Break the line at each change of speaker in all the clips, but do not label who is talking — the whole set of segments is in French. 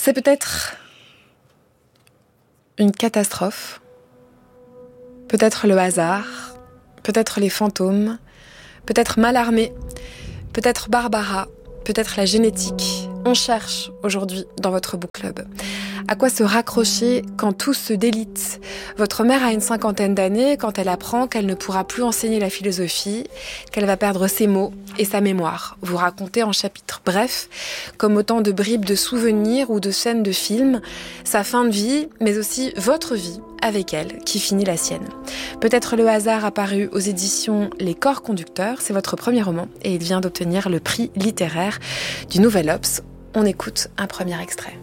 C'est peut-être une catastrophe, peut-être le hasard, peut-être les fantômes, peut-être Mallarmé, peut-être Barbara, peut-être la génétique. On cherche aujourd'hui dans votre book club. À quoi se raccrocher quand tout se délite ? Votre mère a une 50aine d'années quand elle apprend qu'elle ne pourra plus enseigner la philosophie, qu'elle va perdre ses mots et sa mémoire. Vous racontez en chapitres brefs, comme autant de bribes de souvenirs ou de scènes de films, sa fin de vie, mais aussi votre vie avec elle, qui finit la sienne. Peut-être le hasard apparu aux éditions Les Corps Conducteurs, c'est votre premier roman et il vient d'obtenir le prix littéraire du Nouvel Obs. On écoute un premier extrait.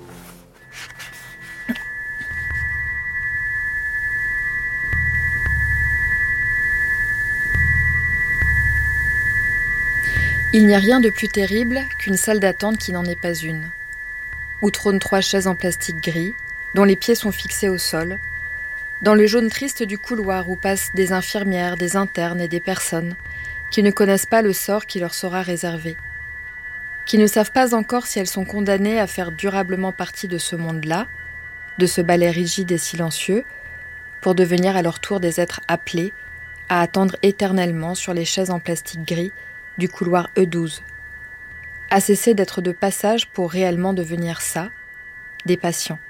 Il n'y a rien de plus terrible qu'une salle d'attente qui n'en est pas une, où trônent 3 chaises en plastique gris, dont les pieds sont fixés au sol, dans le jaune triste du couloir où passent des infirmières, des internes et des personnes qui ne connaissent pas le sort qui leur sera réservé, qui ne savent pas encore si elles sont condamnées à faire durablement partie de ce monde-là, de ce balai rigide et silencieux, pour devenir à leur tour des êtres appelés à attendre éternellement sur les chaises en plastique gris du couloir E12, à cesser d'être de passage pour réellement devenir ça, des patients.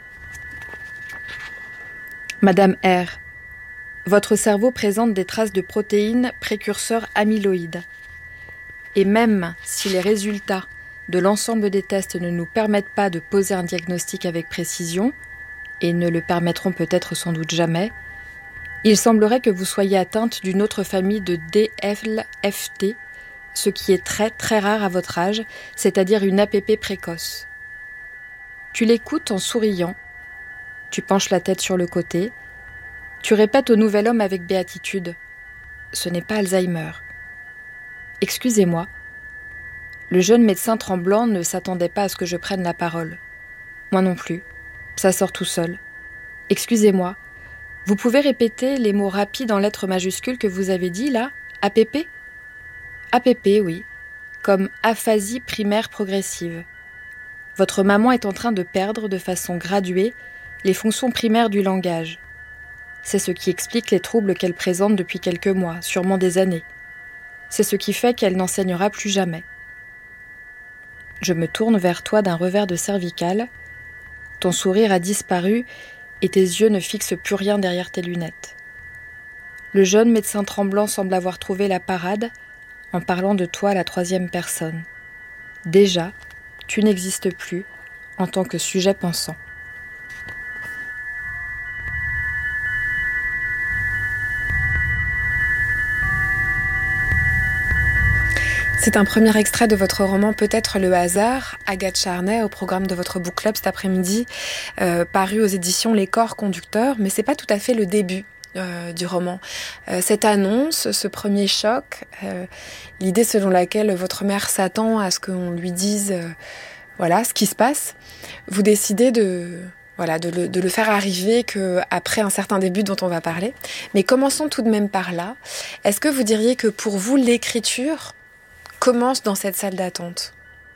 Madame R, votre cerveau présente des traces de protéines précurseurs amyloïdes. Et même si les résultats de l'ensemble des tests ne nous permettent pas de poser un diagnostic avec précision, et ne le permettront peut-être sans doute jamais, il semblerait que vous soyez atteinte d'une autre famille de DLFT, ce qui est très très rare à votre âge, c'est-à-dire une APP précoce. Tu l'écoutes en souriant, tu penches la tête sur le côté, tu répètes au nouvel homme avec béatitude « Ce n'est pas Alzheimer ». « Excusez-moi ». Le jeune médecin tremblant ne s'attendait pas à ce que je prenne la parole. Moi non plus. Ça sort tout seul. « Excusez-moi, vous pouvez répéter les mots rapides en lettres majuscules que vous avez dit là ? APP ? APP, oui. Comme aphasie primaire progressive. Votre maman est en train de perdre de façon graduée les fonctions primaires du langage. C'est ce qui explique les troubles qu'elle présente depuis quelques mois, sûrement des années. C'est ce qui fait qu'elle n'enseignera plus jamais. Je me tourne vers toi d'un revers de cervicale. Ton sourire a disparu et tes yeux ne fixent plus rien derrière tes lunettes. Le jeune médecin tremblant semble avoir trouvé la parade en parlant de toi à la 3e personne. Déjà, tu n'existes plus en tant que sujet pensant.
C'est un premier extrait de votre roman Peut-être le hasard, Agathe Charnay, au programme de votre book club cet après-midi, paru aux éditions Les Corps Conducteurs, mais c'est pas tout à fait le début du roman. Cette annonce, ce premier choc, l'idée selon laquelle votre mère s'attend à ce qu'on lui dise voilà ce qui se passe, vous décidez de le faire arriver qu'après un certain début dont on va parler. Mais commençons tout de même par là. Est-ce que vous diriez que pour vous, l'écriture commence dans cette salle d'attente ?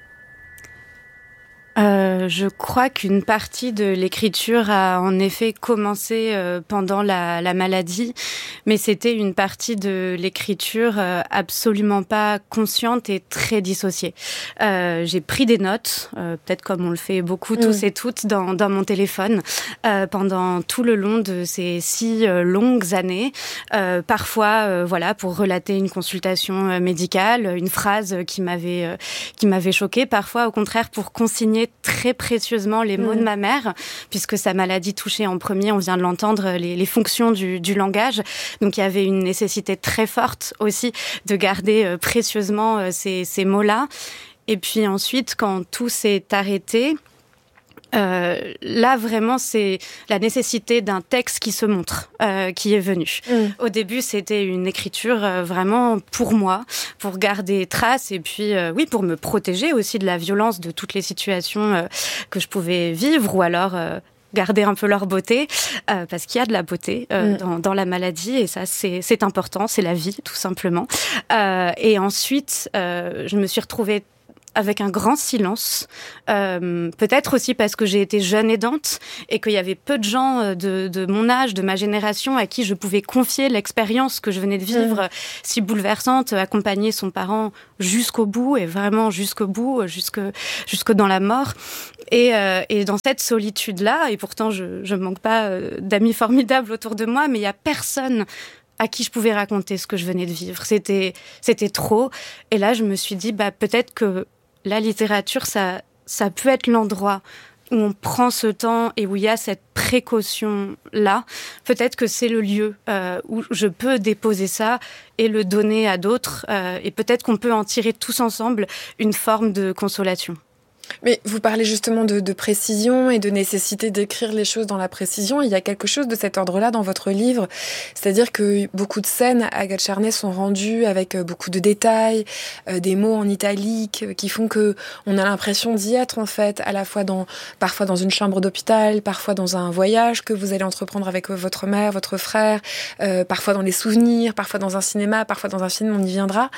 Je crois qu'une partie de l'écriture a en effet commencé pendant la maladie, mais c'était une partie de l'écriture absolument pas consciente et très dissociée. J'ai pris des notes, peut-être comme on le fait beaucoup tous et toutes dans mon téléphone, pendant tout le long de ces 6 longues années. Parfois, pour relater une consultation médicale, une phrase qui m'avait choquée. Parfois, au contraire, pour consigner très précieusement les mots de ma mère, puisque sa maladie touchait en premier, on vient de l'entendre, les fonctions du langage. Donc il y avait une nécessité très forte aussi de garder précieusement ces mots-là. Et puis ensuite, quand tout s'est arrêté, là vraiment c'est la nécessité d'un texte qui se montre qui est venu. Au début c'était une écriture vraiment pour moi, pour garder trace et puis pour me protéger aussi de la violence de toutes les situations que je pouvais vivre ou alors garder un peu leur beauté, parce qu'il y a de la beauté dans la maladie et ça c'est important, c'est la vie tout simplement. Et ensuite je me suis retrouvée avec un grand silence. Peut-être aussi parce que j'ai été jeune aidante et qu'il y avait peu de gens de mon âge, de ma génération, à qui je pouvais confier l'expérience que je venais de vivre, si bouleversante, accompagner son parent jusqu'au bout, et vraiment jusqu'au bout, jusque dans la mort. Et dans cette solitude-là, et pourtant je manque pas d'amis formidables autour de moi, mais il y a personne à qui je pouvais raconter ce que je venais de vivre. C'était trop. Et là, je me suis dit, peut-être que la littérature, ça peut être l'endroit où on prend ce temps et où il y a cette précaution-là. Peut-être que c'est le lieu où je peux déposer ça et le donner à d'autres. Et peut-être qu'on peut en tirer tous ensemble une forme de consolation.
Mais vous parlez justement de précision et de nécessité d'écrire les choses dans la précision. Il y a quelque chose de cet ordre-là dans votre livre. C'est-à-dire que beaucoup de scènes, Agathe Charnay, sont rendues avec beaucoup de détails, des mots en italique qui font que on a l'impression d'y être, en fait, à la fois parfois dans une chambre d'hôpital, parfois dans un voyage que vous allez entreprendre avec votre mère, votre frère, parfois dans les souvenirs, parfois dans un cinéma, parfois dans un film, on y viendra.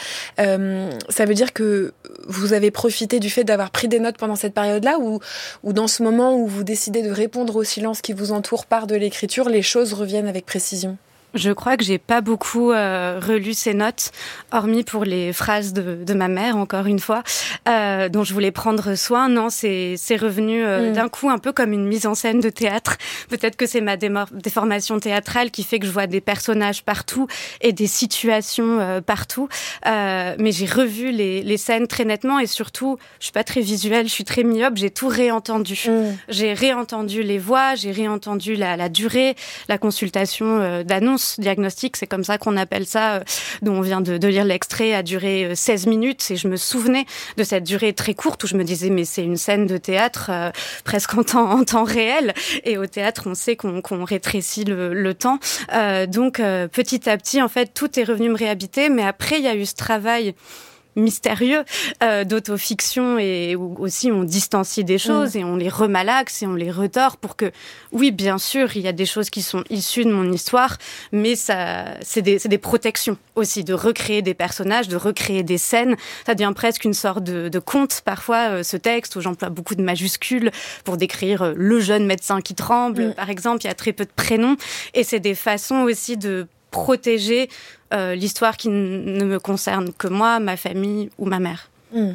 Ça veut dire que vous avez profité du fait d'avoir pris des notes pendant cette période-là, ou dans ce moment où vous décidez de répondre au silence qui vous entoure par de l'écriture, les choses reviennent avec précision?
Je crois que j'ai pas beaucoup relu ces notes, hormis pour les phrases de ma mère, encore une fois, dont je voulais prendre soin. Non, c'est revenu d'un coup, un peu comme une mise en scène de théâtre. Peut-être que c'est ma déformation théâtrale qui fait que je vois des personnages partout et des situations partout. Mais j'ai revu les scènes très nettement, et surtout, je suis pas très visuelle, je suis très myope, j'ai tout réentendu. J'ai réentendu les voix, j'ai réentendu la durée, la consultation d'annonce diagnostic, c'est comme ça qu'on appelle ça, dont on vient de lire l'extrait, a duré 16 minutes, et je me souvenais de cette durée très courte où je me disais, mais c'est une scène de théâtre presque en temps réel, et au théâtre on sait qu'on rétrécit le temps, donc petit à petit en fait tout est revenu me réhabiter. Mais après il y a eu ce travail mystérieux d'autofiction, et où aussi on distancie des choses et on les remalaxe et on les retord pour que, oui, bien sûr, il y a des choses qui sont issues de mon histoire, mais c'est des protections aussi, de recréer des personnages, de recréer des scènes. Ça devient presque une sorte de conte, parfois, ce texte, où j'emploie beaucoup de majuscules pour décrire le jeune médecin qui tremble, par exemple. Il y a très peu de prénoms, et c'est des façons aussi de protéger l'histoire qui ne me concerne que moi, ma famille ou ma mère.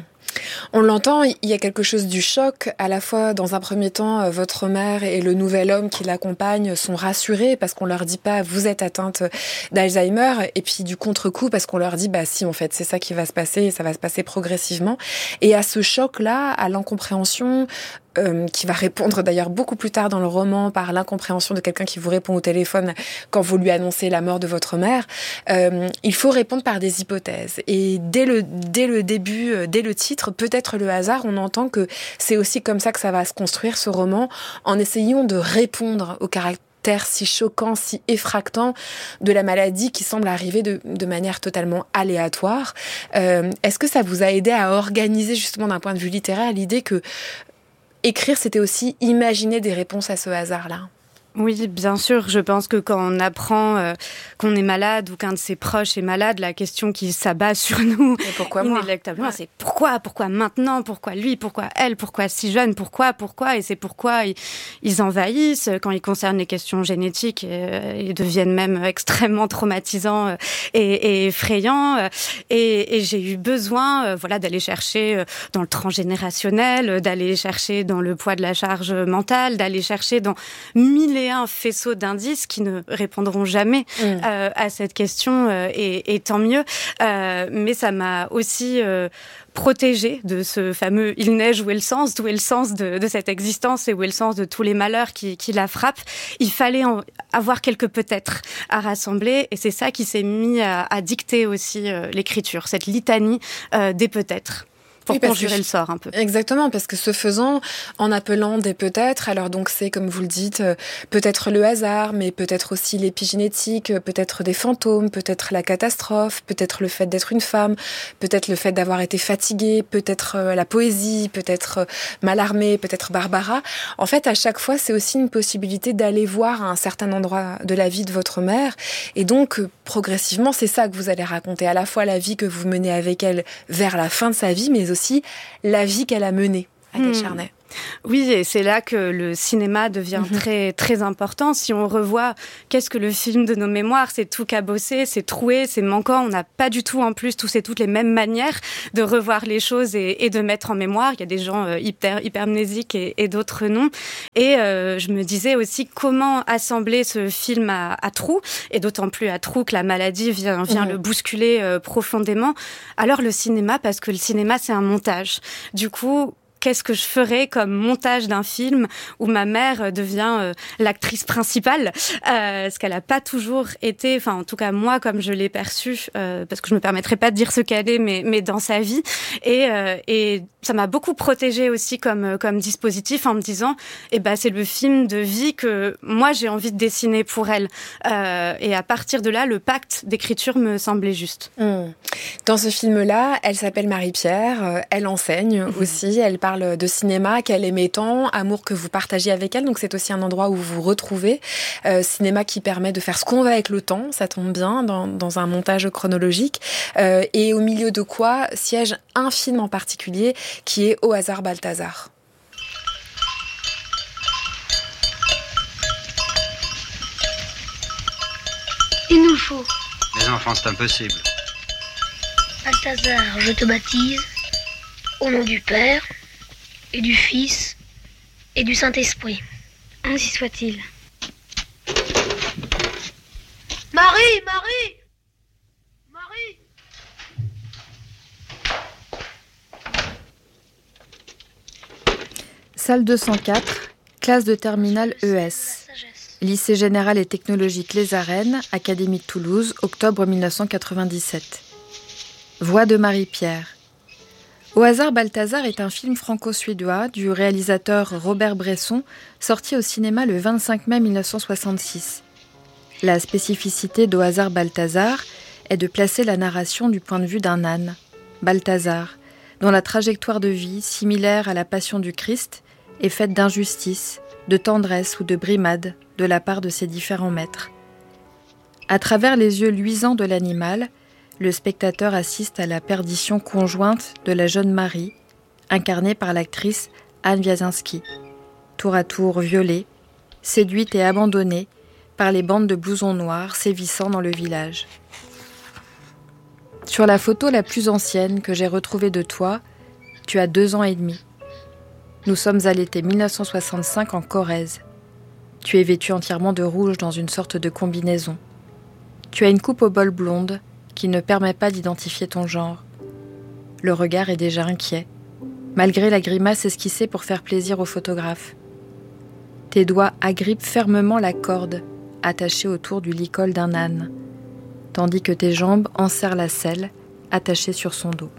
On l'entend, il y a quelque chose du choc. À la fois, dans un premier temps, votre mère et le nouvel homme qui l'accompagne sont rassurés parce qu'on leur dit pas « vous êtes atteinte d'Alzheimer », et puis du contre-coup parce qu'on leur dit « si, en fait, c'est ça qui va se passer, et ça va se passer progressivement ». Et à ce choc-là, à l'incompréhension, qui va répondre d'ailleurs beaucoup plus tard dans le roman par l'incompréhension de quelqu'un qui vous répond au téléphone quand vous lui annoncez la mort de votre mère, il faut répondre par des hypothèses. Et dès le début, dès le titre, peut-être le hasard, on entend que c'est aussi comme ça que ça va se construire, ce roman, en essayant de répondre au caractère si choquant, si effractant de la maladie qui semble arriver de manière totalement aléatoire. Est-ce que ça vous a aidé à organiser, justement d'un point de vue littéraire, l'idée que écrire, c'était aussi imaginer des réponses à ce hasard-là?
Oui, bien sûr. Je pense que quand on apprend qu'on est malade ou qu'un de ses proches est malade, la question qui s'abat sur nous inéluctablement, c'est pourquoi maintenant, pourquoi lui, pourquoi elle, pourquoi si jeune, pourquoi, et c'est pourquoi ils envahissent. Quand ils concernent les questions génétiques, ils deviennent même extrêmement traumatisants et effrayants. Et j'ai eu besoin, d'aller chercher dans le transgénérationnel, d'aller chercher dans le poids de la charge mentale, d'aller chercher dans mille et un faisceau d'indices qui ne répondront jamais à cette question, et tant mieux. Mais ça m'a aussi protégée de ce fameux « il neige, où est le sens ?» D'où est le sens de cette existence et où est le sens de tous les malheurs qui la frappent. Il fallait avoir quelques peut-être à rassembler, et c'est ça qui s'est mis à dicter aussi l'écriture, cette litanie des peut-être. Pour conjurer le sort un peu.
Exactement, parce que ce faisant, en appelant des peut-être, alors donc c'est, comme vous le dites, peut-être le hasard, mais peut-être aussi l'épigénétique, peut-être des fantômes, peut-être la catastrophe, peut-être le fait d'être une femme, peut-être le fait d'avoir été fatiguée, peut-être la poésie, peut-être Mallarmé, peut-être Barbara. En fait, à chaque fois, c'est aussi une possibilité d'aller voir un certain endroit de la vie de votre mère, et donc progressivement, c'est ça que vous allez raconter, à la fois la vie que vous menez avec elle vers la fin de sa vie, mais aussi aussi la vie qu'elle a menée, Agathe Charnay.
Oui, et c'est là que le cinéma devient très, très important. Si on revoit qu'est-ce que le film de nos mémoires, c'est tout cabossé, c'est troué, c'est manquant. On n'a pas du tout, en plus, toutes les mêmes manières de revoir les choses et de mettre en mémoire. Il y a des gens hypermnésiques et d'autres non. Et je me disais aussi comment assembler ce film à trous, et d'autant plus à trous que la maladie vient le bousculer profondément. Alors le cinéma, parce que le cinéma, c'est un montage. Du coup, qu'est-ce que je ferais comme montage d'un film où ma mère devient l'actrice principale, ce qu'elle n'a pas toujours été, enfin en tout cas moi comme je l'ai perçue, parce que je me permettrai pas de dire ce qu'elle est, mais dans sa vie, et ça m'a beaucoup protégée aussi comme dispositif en me disant, c'est le film de vie que moi j'ai envie de dessiner pour elle, et à partir de là le pacte d'écriture me semblait juste.
Dans ce film-là, elle s'appelle Marie-Pierre, elle enseigne aussi, elle parle de cinéma qu'elle aimait tant, amour que vous partagez avec elle, donc c'est aussi un endroit où vous vous retrouvez, cinéma qui permet de faire ce qu'on veut avec le temps, ça tombe bien, dans un montage chronologique, et au milieu de quoi siège un film en particulier qui est Au hasard Balthazar.
Il nous faut.
Les enfants, c'est impossible.
Balthazar, je te baptise, au nom du Père, et du Fils, et du Saint-Esprit. Ainsi soit-il. Marie, Marie, Marie.
Salle 204, classe de terminale ES. Lycée général et technologique Les Arènes, Académie de Toulouse, octobre 1997. Voix de Marie-Pierre. Au hasard Balthazar est un film franco-suédois du réalisateur Robert Bresson, sorti au cinéma le 25 mai 1966. La spécificité d'Au hasard Balthazar est de placer la narration du point de vue d'un âne, Balthazar, dont la trajectoire de vie, similaire à la passion du Christ, est faite d'injustice, de tendresse ou de brimade de la part de ses différents maîtres. À travers les yeux luisants de l'animal, le spectateur assiste à la perdition conjointe de la jeune Marie, incarnée par l'actrice Anne Wiazinski, tour à tour violée, séduite et abandonnée par les bandes de blousons noirs sévissant dans le village. Sur la photo la plus ancienne que j'ai retrouvée de toi, tu as 2 ans et demi. Nous sommes à l'été 1965 en Corrèze. Tu es vêtue entièrement de rouge dans une sorte de combinaison. Tu as une coupe au bol blonde qui ne permet pas d'identifier ton genre. Le regard est déjà inquiet, malgré la grimace esquissée pour faire plaisir au photographe. Tes doigts agrippent fermement la corde attachée autour du licol d'un âne, tandis que tes jambes enserrent la selle attachée sur son dos.